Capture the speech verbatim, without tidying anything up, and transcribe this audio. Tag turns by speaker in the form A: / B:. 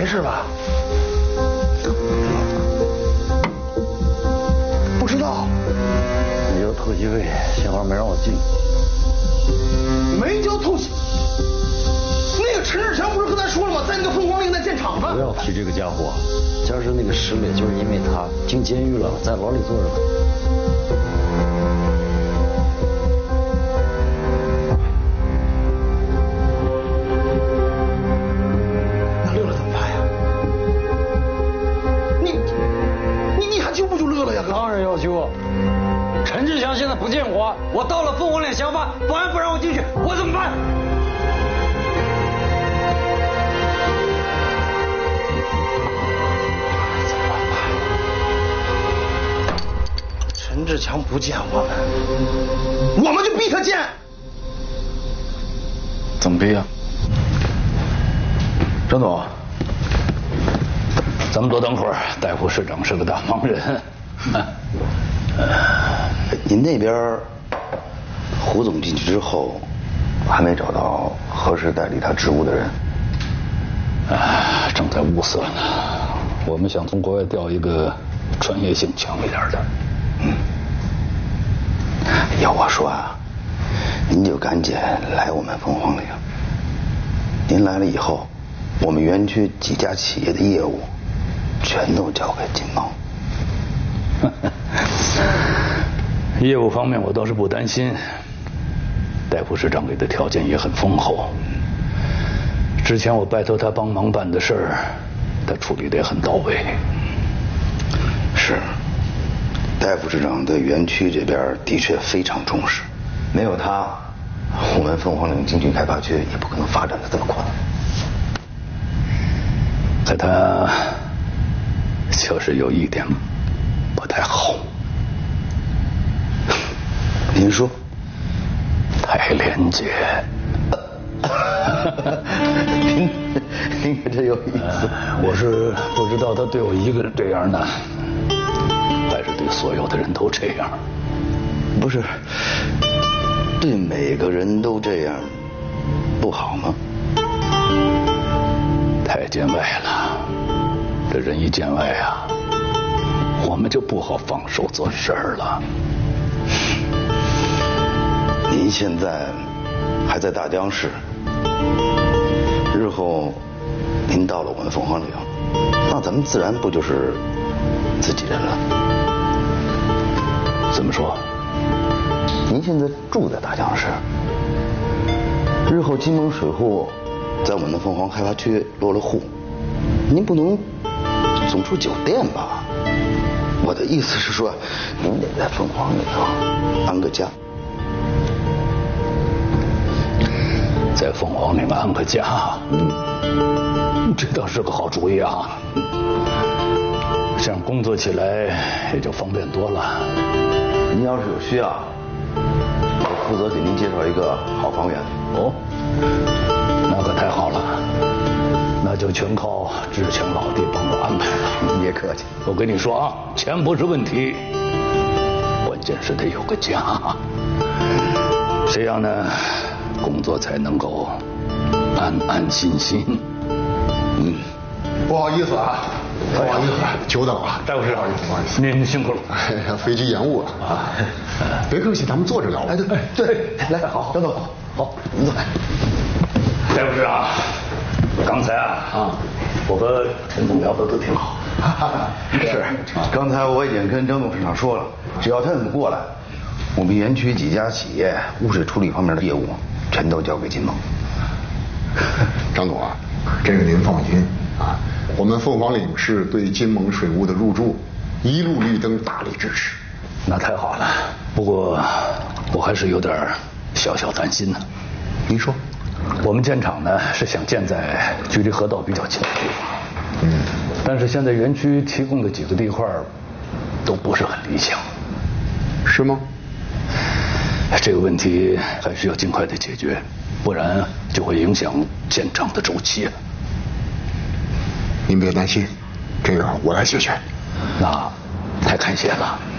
A: 没事吧？不知道。
B: 没交透析费，幸好没让我进。
A: 没交透析？那个陈志强不是和咱说了吗？在那个凤凰岭那建厂子。
B: 不要提这个家伙，加上那个石磊，就是因为他进监狱了，在牢里坐着呢。
A: 那乐乐怎么办呀？你你你还救不救乐乐呀？哥，
B: 当然要救啊！陈志强现在不见我，我到了凤凰岭想法，保安不让我进去，我怎么办？
A: 陈志强不见我们，我们就逼他见。
C: 怎么逼啊？张总，
D: 咱们多等会儿，戴副市长是个大忙人。
E: 您那边胡总进去之后，还没找到合适代理他职务的人？
D: 啊，正在物色呢。我们想从国外调一个专业性强一点的。
E: 嗯，要我说啊，您就赶紧来我们凤凰岭。您来了以后，我们园区几家企业的业务全都交给金毛。
D: 业务方面我倒是不担心，戴副市长给的条件也很丰厚。之前我拜托他帮忙办的事儿，他处理的也很到位。
E: 是，戴副市长对园区这边的确非常重视，没有他，我们凤凰岭经济开发区也不可能发展的这么快。
D: 可他就是有一点不太好。
E: 您说？
D: 太廉洁。
E: 您您可真有意思、
D: 呃。我是不知道他对我一个人这样呢，还是对所有的人都这样。
E: 不是，对每个人都这样不好吗？
D: 太见外了，这人一见外啊，我们就不好放手做事儿了。
E: 您现在还在大江市，日后您到了我们凤凰岭，那咱们自然不就是自己人了？
D: 怎么说？
E: 您现在住在大江市，日后金盟水户在我们的凤凰开发区落了户，您不能总住酒店吧？我的意思是说，您得在凤凰里头安个家。
D: 在凤凰岭安个家，嗯，这倒是个好主意啊。这样工作起来也就方便多了。
E: 您要是有需要，我负责给您介绍一个好房源。
D: 哦，那可太好了，那就全靠志强老弟帮我安排了。
E: 别客气，
D: 我跟你说啊，钱不是问题，关键是得有个家，这样呢，工作才能够安安心心。
E: 嗯，
A: 不好意思啊，不好意思，久等了，
D: 戴副市长，
A: 不好意思，
D: 您辛苦了。
A: 哎呀，飞机延误了啊！别客气，咱们坐着聊。哎，对对，来，好，张总，好，您坐。
D: 戴副市长，刚才啊啊，我和陈总聊的都挺好。
E: 是，刚才我已经跟张董事长说了，只要他们过来，我们园区几家企业污水处理方面的业务全都交给金盟。
A: 张总啊，这个您放心啊，我们凤凰岭市对金盟水务的入驻一路绿灯，大力支持。
D: 那太好了，不过我还是有点小小担心呢。
E: 您说？
D: 我们建厂呢是想建在距离河道比较近的地方，嗯，但是现在园区提供的几个地块都不是很理想。
A: 是吗？
D: 这个问题还是要尽快的解决，不然就会影响建厂的周期了。
A: 您别担心，这个我来解决。
D: 那太感谢了。